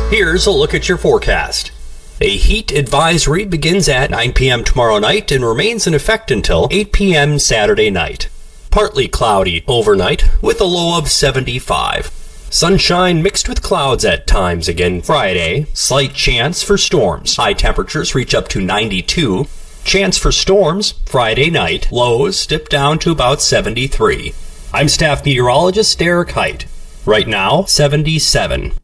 Here's a look at your forecast. A heat advisory begins at 9 p.m. tomorrow night and remains in effect until 8 p.m. Saturday night. Partly cloudy overnight with a low of 75. Sunshine mixed with clouds at times again Friday. Slight chance for storms. High temperatures reach up to 92. Chance for storms Friday night. Lows dip down to about 73. I'm staff meteorologist Derek Height. Right now, 77.